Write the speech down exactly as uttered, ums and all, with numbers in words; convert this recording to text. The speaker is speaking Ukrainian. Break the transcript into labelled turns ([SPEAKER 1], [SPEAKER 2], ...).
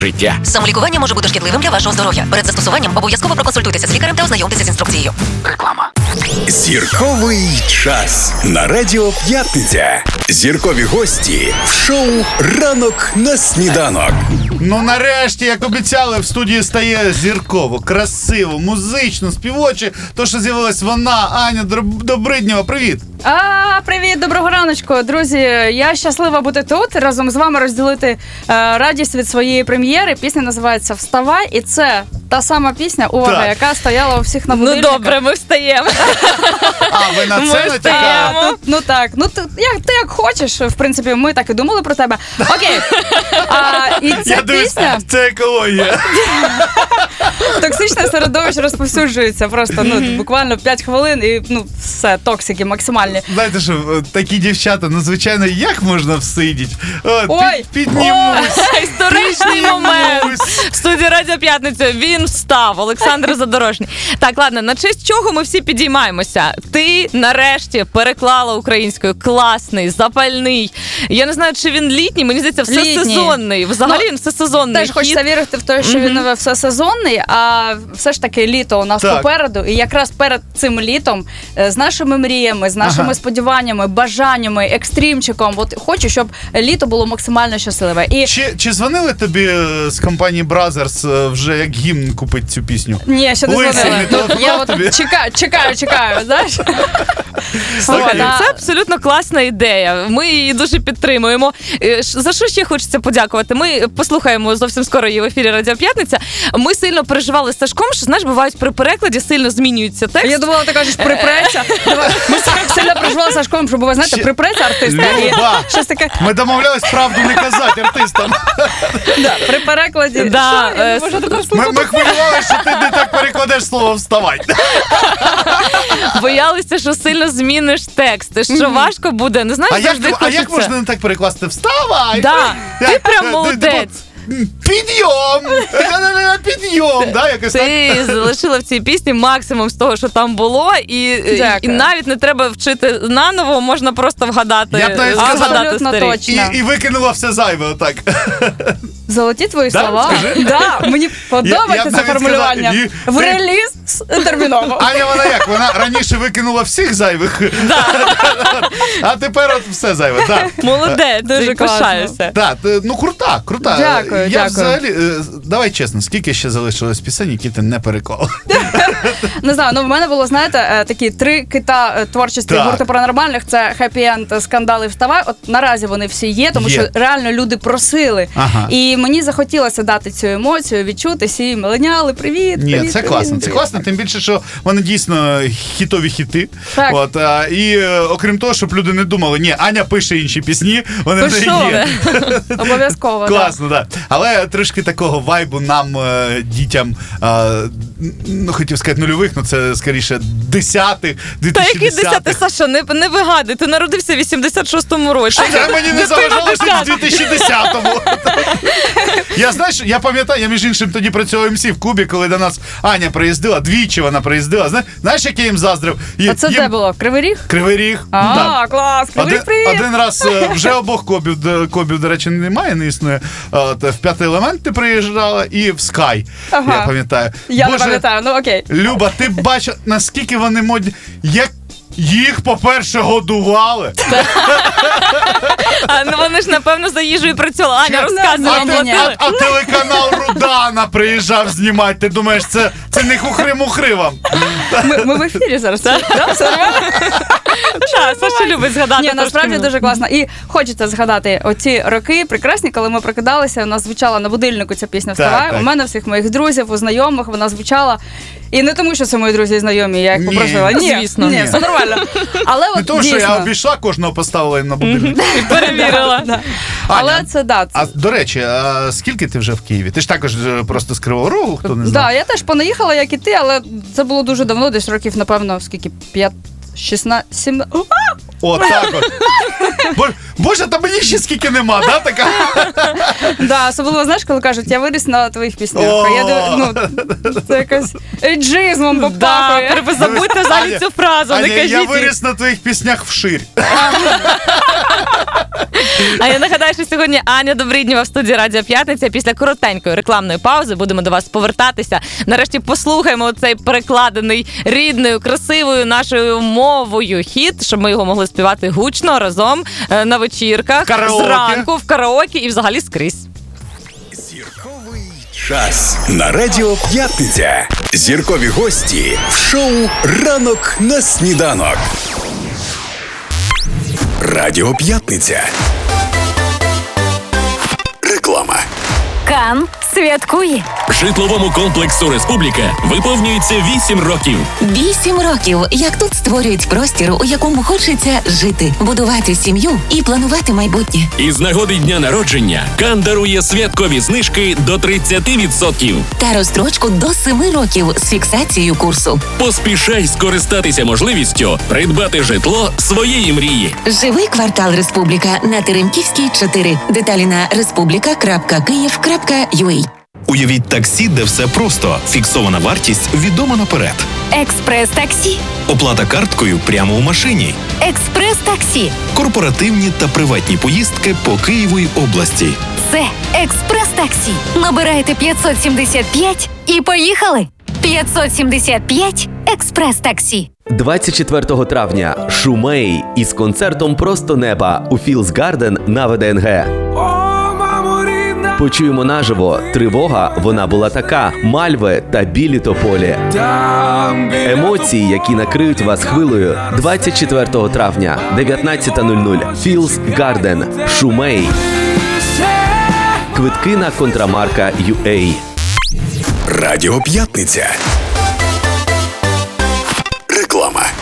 [SPEAKER 1] життя.
[SPEAKER 2] Самолікування може бути шкідливим для вашого здоров'я. Перед застосуванням обов'язково проконсультуйтеся з лікарем та ознайомтеся з інструкцією.
[SPEAKER 1] Реклама.
[SPEAKER 3] Зірковий час на Радіо П'ятниця. Зіркові гості в шоу «Ранок на сніданок».
[SPEAKER 4] Ну нарешті, як обіцяли, в студії стає зірково, красиво, музично, співоче. То, що з'явилась вона, Аня Добриднєва. Привіт!
[SPEAKER 5] А, привіт, доброго раночку, друзі. Я щаслива бути тут, разом з вами розділити е, радість від своєї прем'єри. Пісня називається «Вставай», і це та сама пісня, увага,
[SPEAKER 4] так.
[SPEAKER 5] яка стояла у всіх на
[SPEAKER 6] Ну
[SPEAKER 5] будильниках.
[SPEAKER 6] добре, ми встаємо.
[SPEAKER 4] А, ви на це натякаєте?
[SPEAKER 5] Так, ну так, ну ти як, ти як хочеш, в принципі, ми так і думали про тебе. Окей. А, і ця
[SPEAKER 4] Я дивлюсь,
[SPEAKER 5] пісня,
[SPEAKER 4] це екологія.
[SPEAKER 5] токсичне середовище розповсюджується просто, ну, буквально п'ять хвилин і, ну, все, токсики максимальні.
[SPEAKER 4] Знаєте що, такі дівчата, ну, звичайно, як можна всидіти? От,
[SPEAKER 5] Ой!
[SPEAKER 4] під, піднімусь.
[SPEAKER 6] Історичний момент. В студії Радіо П'ятниця він встав. Олександр Задорожній. Так, ладно, на честь чого ми всі підіймаємося? Ти нарешті переклала українською. Класний, запальний. Я не знаю, чи він літній, мені здається, всесезонний. Взагалі він всесезонний.
[SPEAKER 5] Теж хочеться вірити в те, що він mm-hmm. все сезонний, а все ж таки літо у нас
[SPEAKER 4] так.
[SPEAKER 5] попереду. І якраз перед цим літом з нашими мріями, з нашими ага. сподіваннями, бажаннями, екстрімчиком, от хочу, щоб літо було максимально щасливе. І...
[SPEAKER 4] Чи, чи дзвонили тобі з компанії Brothers вже як гімн купити цю пісню?
[SPEAKER 5] Ні, ще не дзвонили. Я от чекаю, чекаю, чекаю, знаєш?
[SPEAKER 6] Слухай, це абсолютно класна ідея. Ми її дуже підтримуємо. За що ще хочеться подякувати? Ми послухаємо зовсім скоро її в ефірі Радіо П'ятниця. Ми сильно переживали з Сашком, що, знаєш, бувають при перекладі сильно змінюється текст.
[SPEAKER 5] Я думала, ти кажеш, припреться. Ми сильно переживали з Сашком, щоб, ви знаєте, припреться артиста.
[SPEAKER 4] Люба,
[SPEAKER 5] щось таке.
[SPEAKER 4] Ми домовлялись правду не казати артистам.
[SPEAKER 5] Да, при перекладі.
[SPEAKER 6] Да,
[SPEAKER 5] що? Я не можу тепер слухати.
[SPEAKER 4] Ми, ми хвилювалися, що ти не так перекладеш слово «вставай».
[SPEAKER 6] Боялися, що сильно зміниш текст, що mm-hmm. важко буде. Не знаєш,
[SPEAKER 4] а
[SPEAKER 6] завжди
[SPEAKER 4] як,
[SPEAKER 6] хочеться.
[SPEAKER 4] А як можна не так перекласти «вставай»?
[SPEAKER 6] Да, ти прям молодець.
[SPEAKER 4] Підйом! Підйом! Да, якось
[SPEAKER 6] ти
[SPEAKER 4] так.
[SPEAKER 6] залишила в цій пісні максимум з того, що там було, і, і навіть не треба вчити наново, можна просто вгадати.
[SPEAKER 4] Я б навіть
[SPEAKER 5] сказала, точно.
[SPEAKER 4] І, і викинула все зайве отак.
[SPEAKER 5] Золоті твої
[SPEAKER 4] да?
[SPEAKER 5] слова. Да, мені подобається
[SPEAKER 4] я, я
[SPEAKER 5] це формулювання.
[SPEAKER 4] Сказав, і...
[SPEAKER 5] В реліз терміново.
[SPEAKER 4] Аня, вона як? Вона раніше викинула всіх зайвих,
[SPEAKER 6] да.
[SPEAKER 4] а тепер от все зайве. Да.
[SPEAKER 6] Молодець, дуже пишаюся.
[SPEAKER 4] Так, ну крута, крута.
[SPEAKER 5] Дякую,
[SPEAKER 4] я
[SPEAKER 5] дякую.
[SPEAKER 4] Взагалі, давай чесно, скільки ще залишилось пісень, які ти не переклала?
[SPEAKER 5] Не знаю, ну в мене було, знаєте, такі три кита творчості гурту Паранормальних. Це «Хеппі Енд», «Скандали», «Вставай». От наразі вони всі є, тому є. Що реально люди просили. Ага. І мені захотілося дати цю емоцію, відчути всі миленяли, привіт,
[SPEAKER 4] Ні,
[SPEAKER 5] привіт,
[SPEAKER 4] це
[SPEAKER 5] привіт,
[SPEAKER 4] класно,
[SPEAKER 5] привіт.
[SPEAKER 4] це класно, тим більше, що вони дійсно хітові хіти.
[SPEAKER 5] Так.
[SPEAKER 4] От, а, і е, окрім того, щоб люди не думали, ні, Аня пише інші пісні, вони вже є.
[SPEAKER 5] Обов'язково,
[SPEAKER 4] класно, так. Да. Але трошки такого вайбу нам, е, дітям, е, ну, хотів сказати нульових, ну це скоріше десятих, дві тисячі десятих.
[SPEAKER 6] Та який десятий, Саша, не, не вигадуй, ти народився в вісімдесят шостому році.
[SPEAKER 4] А це мені не заважало, що в дві тисячі десятому. Я, знаєш, я пам'ятаю, я між іншим тоді працював ем сі в Кубі, коли до нас Аня приїздила, двічі вона приїздила. Зна, знаєш, як я їм заздрив? І,
[SPEAKER 5] а це їм... де було? Кривий Ріг?
[SPEAKER 4] Кривий Ріг.
[SPEAKER 5] А,
[SPEAKER 4] да.
[SPEAKER 5] клас, Кривий
[SPEAKER 4] Один,
[SPEAKER 5] привіт.
[SPEAKER 4] один раз вже обох Кобів, Кобів, до речі, немає, не існує. От, в «П'ятий елемент» ти приїжджала і в Sky,
[SPEAKER 5] ага.
[SPEAKER 4] я пам'ятаю.
[SPEAKER 5] Я
[SPEAKER 4] Боже,
[SPEAKER 5] не пам'ятаю, ну окей.
[SPEAKER 4] Люба, ти бачила, наскільки вони модні, як їх, по-перше, годували.
[SPEAKER 6] А ну вони ж, напевно, за їжею працювали. Аня, розказує,
[SPEAKER 4] а,
[SPEAKER 6] платили.
[SPEAKER 4] а, а телеканал Рудана приїжджав знімати. Ти думаєш, це, це не хухри-мухри вам?
[SPEAKER 5] Ми, ми в ефірі зараз. Да, все нормально?
[SPEAKER 6] Так, Саша любить згадати.
[SPEAKER 5] Ні, насправді дуже класно. І хочеться згадати оці роки прекрасні, коли ми прокидалися, у нас звучала на будильнику ця пісня «Вставай». У мене всіх моїх друзів, у знайомих вона звучала. І не тому, що це мої друзі і знайомі, я їх попросила. Ні,
[SPEAKER 6] звісно.
[SPEAKER 5] Ні, все нормально. Але от
[SPEAKER 4] не тому,
[SPEAKER 5] дійсно.
[SPEAKER 4] що я обійшла, кожного поставила на будильник.
[SPEAKER 6] І перевірила.
[SPEAKER 5] Да. Але це, да. Це...
[SPEAKER 4] А, до речі, а скільки ти вже в Києві? Ти ж також просто з Кривого Рогу, хто не знає?
[SPEAKER 5] Так, да, я теж понаїхала, як і ти, але це було дуже давно, десь років, напевно, скільки, п'ять, шістнадцять, сімнадцять.
[SPEAKER 4] О, так от. Боже, Боже, та мені ще скільки нема, да, така?
[SPEAKER 5] Да, особливо, знаєш, коли кажуть, я виріс на твоїх піснях. А я див- ну, це якось ейджизмом попахує.
[SPEAKER 6] Да, ви забудьте взагалі цю фразу, не
[SPEAKER 4] Аня,
[SPEAKER 6] кажіть.
[SPEAKER 4] я
[SPEAKER 6] їй.
[SPEAKER 4] виріс на твоїх піснях вширь.
[SPEAKER 6] А я нагадаю, що сьогодні Аня Добриднєва в студії Радіо П'ятниця. Після коротенької рекламної паузи будемо до вас повертатися. Нарешті послухаємо цей перекладений рідною, красивою нашою мовою хіт, щоб ми його могли співати гучно разом е, на вечірках,
[SPEAKER 4] Караоке.
[SPEAKER 6] зранку, в караоке і взагалі скрізь.
[SPEAKER 3] Зірковий час на Радіо П'ятниця. Зіркові гості в шоу «Ранок на сніданок». Радіо П'ятниця. Реклама.
[SPEAKER 1] Кан святкує.
[SPEAKER 7] Житловому комплексу «Республіка» виповнюється вісім років.
[SPEAKER 2] Вісім років, як тут створюють простір, у якому хочеться жити, будувати сім'ю і планувати майбутнє.
[SPEAKER 7] Із нагоди дня народження Кан дарує святкові знижки до тридцять відсотків.
[SPEAKER 2] Та розстрочку до семи років з фіксацією курсу.
[SPEAKER 7] Поспішай скористатися можливістю придбати житло своєї мрії.
[SPEAKER 2] Живий квартал Республіка на Теремківській, чотири. Деталі на республіка крапка київ крапка ю а.
[SPEAKER 8] Уявіть таксі, де все просто. Фіксована вартість відома наперед.
[SPEAKER 1] Експрес-таксі.
[SPEAKER 8] Оплата карткою прямо у машині.
[SPEAKER 1] Експрес-таксі.
[SPEAKER 8] Корпоративні та приватні поїздки по Києву й області.
[SPEAKER 1] Це експрес-таксі. Набирайте п'ятсот сімдесят п'ять і поїхали. п'ятсот сімдесят п'ять експрес-таксі.
[SPEAKER 9] двадцять четвертого травня Шумей із концертом «Просто неба» у Філс Гарден на Ве Де Ен Ге. Почуємо наживо «Тривога, вона була така», «Мальви» та «Білі тополі». Емоції, які накриють вас хвилею. двадцять четвертого травня, дев'ятнадцята нуль нуль. Філс Гарден. Шумей. Квитки на контрамарка ю ей.
[SPEAKER 3] Радіо П'ятниця. Реклама.